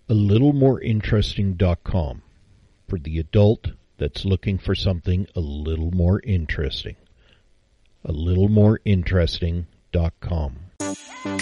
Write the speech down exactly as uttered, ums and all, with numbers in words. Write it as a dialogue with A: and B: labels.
A: a little more interesting dot com for the adult that's looking for something a little more interesting. a little more interesting dot com.